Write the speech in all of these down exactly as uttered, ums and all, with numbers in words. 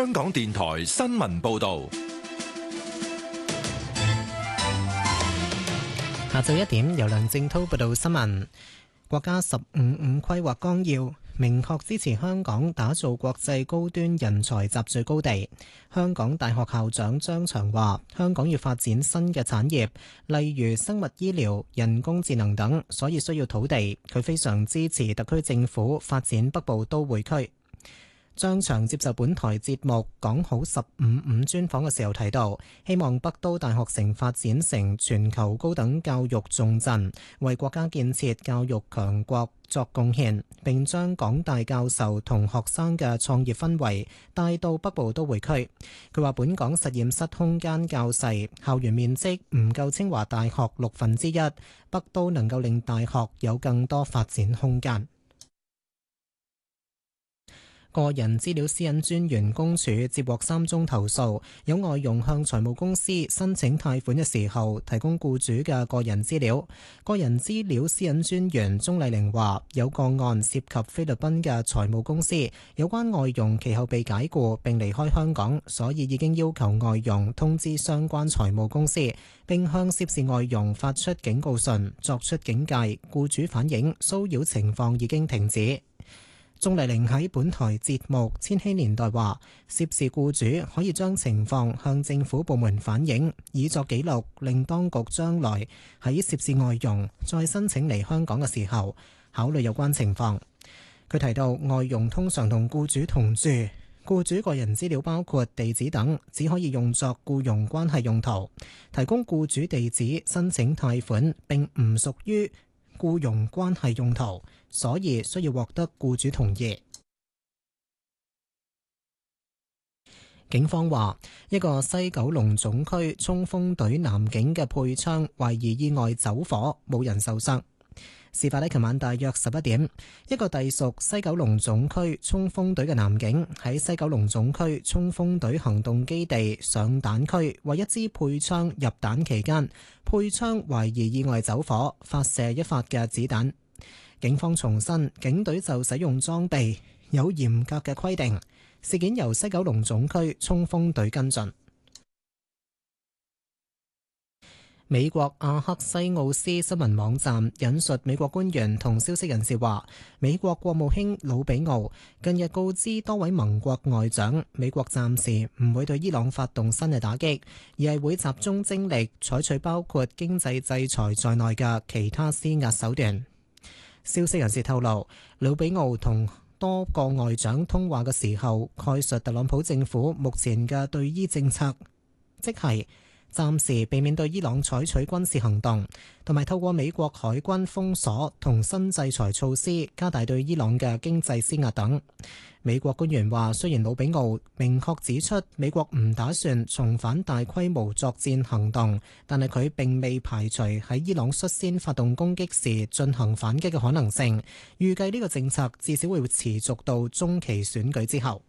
香港電台新聞報道。 下晝一點，由梁正濤報道新聞。國家十五五規劃綱要明確支持香港打造國際高端人才集聚高地。香港大學校長張翔話：香港要發展新嘅產業，例如生物醫療、人工智能等，所以需要土地。佢非常支持特區政府發展北部都會區。張翔接受本台節目講好十五五專訪嘅時候提到，希望北都大學城發展成全球高等教育重鎮，為國家建設教育強國作貢獻，並將港大教授同學生嘅創業氛圍帶到北部都會區。佢話本港實驗室空間較細，校園面積唔夠清華大學六分之一，北都能夠令大學有更多發展空間。個人資料私隱專員公署接獲三宗投訴，有外傭向財務公司申請貸款嘅時候提供僱主嘅個人資料。個人資料私隱專員鍾麗玲話，有個案涉及菲律賓嘅財務公司，有關外傭其後被解僱並離開香港，所以已經要求外傭通知相關財務公司，並向涉事外傭發出警告信，作出警戒。僱主反映騷擾情況已經停止。鍾麗玲喺本台節目《千禧年代》話，涉事僱主可以將情況向政府部門反映，以作記錄，令當局將來喺涉事外傭再申請嚟香港嘅時候考慮有關情況。佢提到，外傭通常同僱主同住，僱主個人資料包括地址等，只可以用作僱傭關係用途。提供僱主地址申請貸款並唔屬於僱傭關係用途，所以需要獲得僱主同意。警方話，一個西九龍總區衝鋒隊男警嘅配槍懷疑意外走火，冇人受傷。事發喺琴晚大約十一點，一個隸屬西九龍總區衝鋒隊嘅男警喺西九龍總區衝鋒隊行動基地上彈區為一支配槍入彈期間，配槍懷疑意外走火，發射一發嘅子彈。警方重申，警隊就使用裝備有嚴格嘅規定。事件由西九龍總區衝鋒隊跟進。美國阿克西奧斯新聞網站引述美國官員同消息人士話，美國國務卿魯比奧近日告知多位盟國外長，美國暫時唔會對伊朗發動新嘅打擊，而係會集中精力採取包括經濟制裁在內嘅其他施壓手段。消息人士透露，魯比奧同多個外長通話嘅時候，概述特朗普政府目前嘅對伊政策，即係暫時避免對伊朗採取軍事行動，同埋透過美國海軍封鎖同新制裁措施加大對伊朗嘅經濟施壓等。美國官員話，雖然魯比奧明確指出美國唔打算重返大規模作戰行動，但係佢並未排除喺伊朗率先發動攻擊時進行反擊嘅可能性。預計呢個政策至少會持續到中期選舉之後。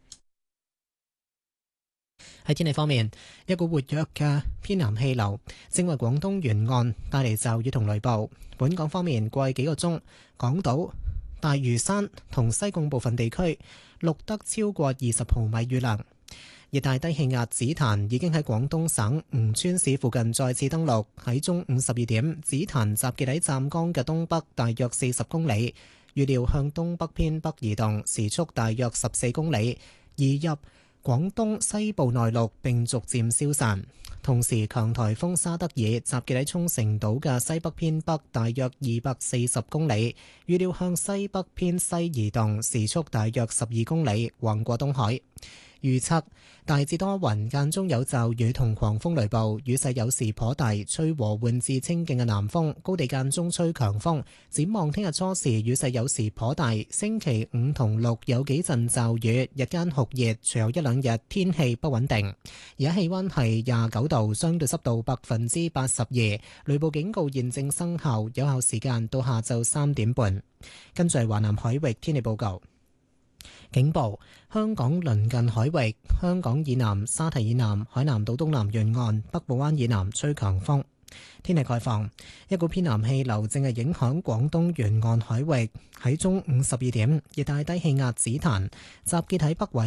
喺天氣方面，一股活躍嘅偏南氣流正為廣東沿岸帶嚟驟雨同雷暴。本港方面，過去幾個鐘，港島、大嶼山同西貢部分地區錄得超過二十毫米雨量。熱帶低氣壓紫檀已經喺廣東省吳川市附近再次登陸。喺中午十二點，紫檀集結喺湛江嘅東北大約四十公里，預料向東北偏北移動，時速大約十四公里，移入廣東西部內陸並逐漸消散。同時，強颱風沙德爾集結喺沖繩島嘅西北偏北大約二百四十公里，預料向西北偏西移動，時速大約十二公里，橫過東海。預測大致多雲，間中有驟雨同狂風雷暴，雨勢有時頗大，吹和緩至清勁嘅南風，高地間中吹強風。展望聽日初時雨勢有時頗大，星期五同六有幾陣驟雨，日間酷熱，隨後一兩日天氣不穩定。而家氣溫係廿九度，相對濕度百分之八十二，雷暴警告現正生效，有效時間到下晝三點半。跟住係華南海域天氣報告。警報：香港鄰近海域，香港以南、沙堤以南、海南島東南沿岸、北部灣以南吹強風。天氣概況：一股偏南氣流正係影響廣東沿岸海域。喺中午十二點，熱帶低氣壓紫檀集結喺北緯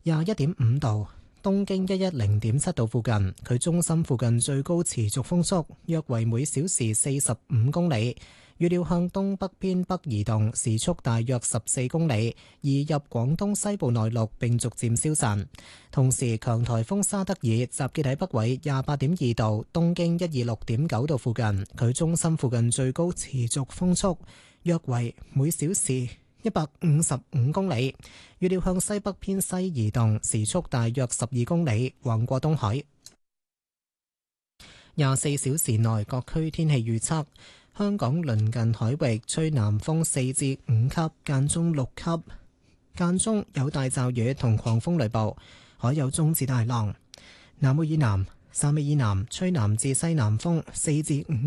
廿一點五度。東經一一零點七度附近，佢中心附近最高持續風速約為每小時四十五公里，預料向東北偏北移動，時速大約十四公里，移入廣東西部內陸並逐漸消散。同時，強颱風沙德爾集結喺北緯廿八點二度，東經一二六點九度附近，佢中心附近最高持續風速約為每小時一百五十五公里，預料向西北偏西移動，時速大約十二公里，橫過東海。廿四小時內各區天氣預測：香港鄰近海域吹南風四至五級，間中六級，間中有大驟雨同狂風雷暴，海有中至大浪。南澳以南、汕尾以南吹南至西南風四至五